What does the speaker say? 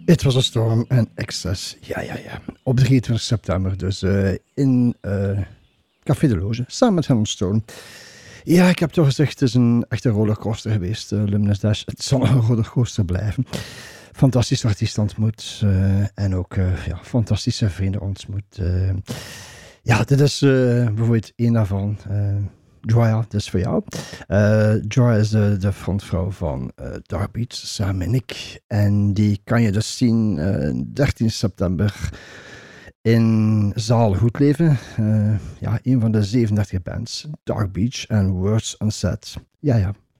Het was een storm en excess. Ja, ja, ja. Op 23 september dus in Café de Loge, samen met Helmut Stone. Ja, ik heb toch gezegd, het is een echte rollercoaster geweest, Luminous Dash. Het zal een rollercoaster blijven. Fantastische artiesten ontmoet en ook ja, fantastische vrienden ontmoet. Ja, dit is bijvoorbeeld één daarvan. Joya, dit is voor jou. Joya is de frontvrouw van Dark Beach, samen met Nick. En die kan je dus zien 13 september in Zaal Goedleven. Ja, een van de 37 bands. Dark Beach en Words Unsaid. Ja, ja.